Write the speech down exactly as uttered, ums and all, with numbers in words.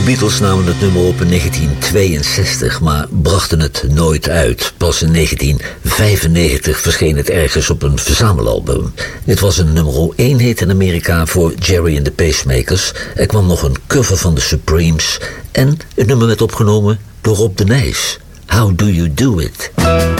Beatles namen het nummer op in negentien tweeënzestig, maar brachten het nooit uit. Pas in negentien vijfennegentig verscheen het ergens op een verzamelalbum. Dit was een nummer één hit in Amerika voor Jerry and the Pacemakers. Er kwam nog een cover van de Supremes en het nummer werd opgenomen door Rob de Nijs. How Do You Do It?